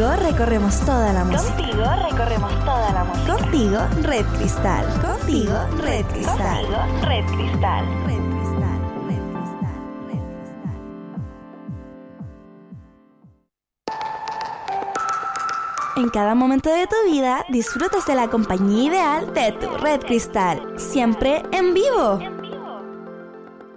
recorremos toda la música. Contigo recorremos toda la música. Contigo, Red Cristal. Contigo, Red Cristal. Contigo, Red Cristal. Red Cristal, Red Cristal, Red Cristal. En cada momento de tu vida, disfrutas de la compañía ideal de tu Red Cristal. Siempre en vivo.